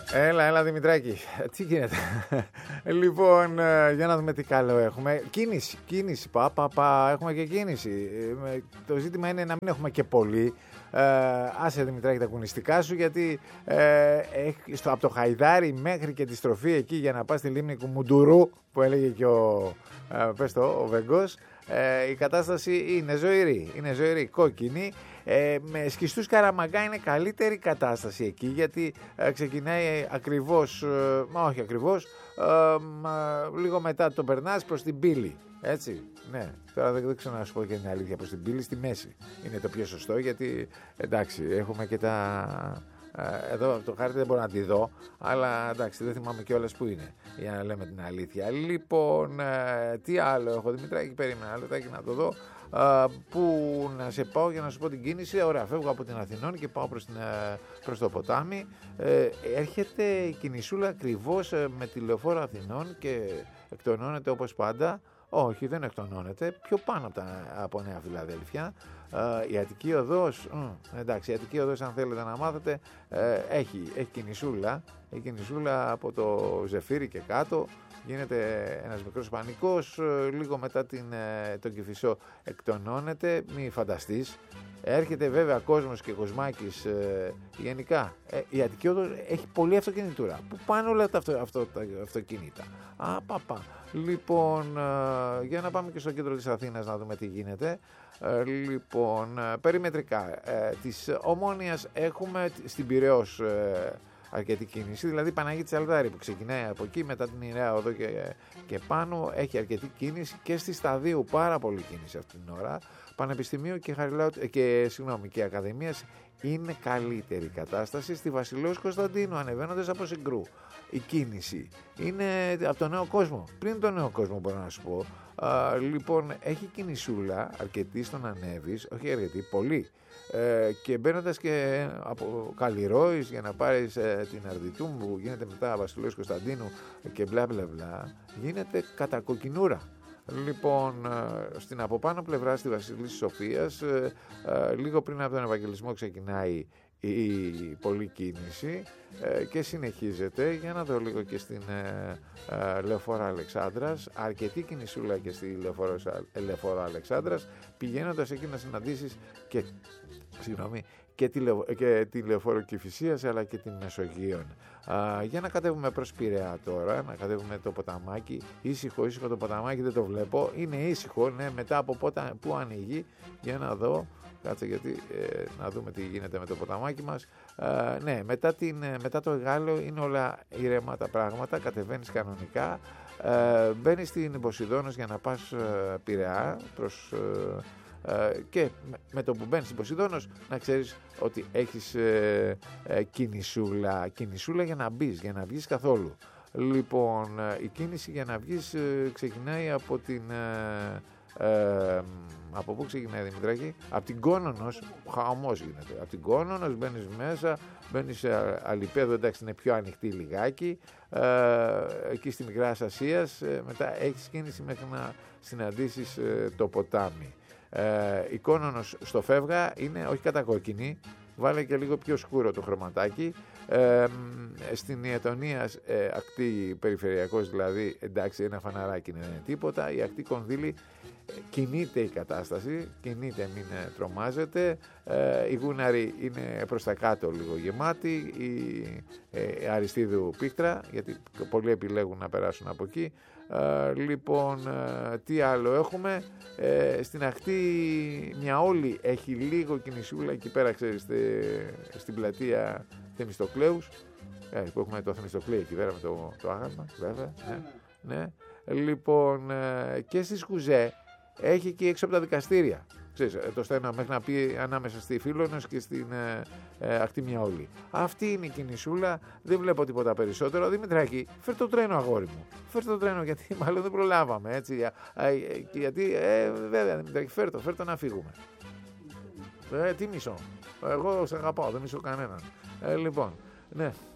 Έλα Δημητράκη, τι γίνεται? Λοιπόν, για να δούμε τι καλό έχουμε. Κίνηση, έχουμε και κίνηση. Το ζήτημα είναι να μην έχουμε και πολύ. Άσε Δημητράκη τα κουνιστικά σου, γιατί από το Χαϊδάρι μέχρι και τη στροφή εκεί για να πας στη λίμνη Κουμουντουρού, που έλεγε και ο Βεγγός, η κατάσταση είναι ζωηρή, κόκκινη. Με σκιστούς Καραμαγκά είναι καλύτερη κατάσταση εκεί, γιατί ξεκινάει ακριβώς, όχι ακριβώς, λίγο μετά το περνάς προς την Πύλη, έτσι, ναι. Τώρα δεν ξέρω να σου πω και την αλήθεια, προς την Πύλη στη μέση είναι το πιο σωστό, γιατί εντάξει έχουμε και τα... Εδώ το χάρτη δεν μπορώ να τη δω, αλλά εντάξει δεν θυμάμαι κιόλας που είναι, για να λέμε την αλήθεια. Λοιπόν, τι άλλο έχω Δημητράκη, περίμενα άλλο να το δω. Πού να σε πάω για να σου πω την κίνηση. Ωραία, φεύγω από την Αθηνών και πάω προς το ποτάμι. Έρχεται η κινησούλα ακριβώς με τη λεωφόρο Αθηνών και εκτονώνεται όπως πάντα. Όχι, δεν εκτονώνεται, πιο πάνω από Νέα Φιλαδέλφια. Η Αττική Οδός, εντάξει, η Αττική Οδός αν θέλετε να μάθετε, έχει κινησούλα. Η κινησούλα από το Ζεφύρι και κάτω. Γίνεται ένας μικρός πανικός, λίγο μετά τον Κηφισό εκτονώνεται, μη φανταστείς. Έρχεται βέβαια κόσμος και κοσμάκης γενικά. Η Αττική Οδός έχει πολλή αυτοκινητούρα. Πού πάνε όλα τα αυτοκίνητα. Λοιπόν, για να πάμε και στο κέντρο της Αθήνας να δούμε τι γίνεται. Λοιπόν, περιμετρικά της Ομόνοιας έχουμε στην Πειραιώς αρκετή κίνηση, δηλαδή Παναγίτης Αλδάρη που ξεκινάει από εκεί μετά την Ιερά Οδό και πάνω έχει αρκετή κίνηση, και στη Σταδίου πάρα πολύ κίνηση αυτή την ώρα. Πανεπιστημίου και Ακαδημίας είναι καλύτερη κατάσταση. Στη Βασιλέως Κωνσταντίνου ανεβαίνοντας από Συγκρού η κίνηση είναι από τον Νέο Κόσμο, πριν τον Νέο Κόσμο μπορώ να σου πω. Λοιπόν, έχει κινησούλα αρκετή στο να ανέβεις, όχι αρκετή, πολύ. Και μπαίνοντας και από Καλλιρόης για να πάρεις την Αρδιτούμ που γίνεται μετά Βασιλέως Κωνσταντίνου και μπλα μπλα μπλα, γίνεται κατακοκκινούρα. Λοιπόν, στην από πάνω πλευρά στη Βασιλής Σοφίας, λίγο πριν από τον Ευαγγελισμό ξεκινάει η πολλή κίνηση και συνεχίζεται. Για να δω λίγο και στην Λεωφόρο Αλεξάνδρας, αρκετή κινησούλα και στη Λεωφόρο Αλεξάνδρας, πηγαίνοντας εκεί να συναντήσεις και τη Λεωφόρο Κηφισίας αλλά και την Μεσογείων. Για να κατέβουμε προς Πειραιά τώρα, να κατέβουμε το ποταμάκι, ήσυχο το ποταμάκι, δεν το βλέπω, είναι ήσυχο, ναι, μετά από πού ανοίγει, για να δω, κάτσε γιατί να δούμε τι γίνεται με το ποταμάκι μας. Ναι, μετά το Γάλλο είναι όλα ήρεμα τα πράγματα, κατεβαίνεις κανονικά, μπαίνεις στην Ποσειδώνος για να πας Πειραιά προς... και με το που μπαίνεις στην Ποσειδώνος να ξέρεις ότι έχεις κινησούλα για να μπεις, για να βγεις καθόλου. Λοιπόν, η κίνηση για να βγεις ξεκινάει από την... από πού ξεκινάει Δημητράκη? Από την Κόνονος, χαμός γίνεται. Από την Κόνονος μπαίνεις μέσα, μπαίνεις σε Αλιπέδο, εντάξει είναι πιο ανοιχτή λιγάκι, εκεί στη Μικράς Ασίας, μετά έχεις κίνηση μέχρι να συναντήσεις το ποτάμι. Η Κόνονος στο Φεύγα είναι όχι κατακόκκινη, βάλε και λίγο πιο σκούρο το χρωματάκι. Στην Ιετωνία ακτή περιφερειακός, δηλαδή εντάξει ένα φαναράκι δεν είναι τίποτα. Η ακτή Κονδύλη κινείται η κατάσταση, κινείται, μην τρομάζετε. Η Γούναρη είναι προς τα κάτω λίγο γεμάτη, η Αριστείδου Πίκτρα, γιατί πολλοί επιλέγουν να περάσουν από εκεί. Λοιπόν, τι άλλο έχουμε? Στην ακτή Μιαόλη έχει λίγο κινησούλα εκεί πέρα, ξέρεις, στην πλατεία Θεμιστοκλέους, που έχουμε το Θεμιστοκλέη εκεί πέρα με το άγαλμα, βέβαια, ναι. Λοιπόν, και στη Σκουζέ έχει και έξω από τα δικαστήρια, ξέρεις, το στενό μέχρι να πει ανάμεσα στη Φίλωνος και στην ακτή Μιαόλη. Αυτή είναι η κινησούλα, δεν βλέπω τίποτα περισσότερο. Δημητράκη, φέρ το τρένο αγόρι μου, φέρ το τρένο, γιατί μάλλον δεν προλάβαμε, έτσι, γιατί βέβαια Δημητράκη, φέρ το να φύγουμε. Τι μισώ? Εγώ σε αγαπάω, δεν μισώ κανέναν. Λοιπόν, ναι.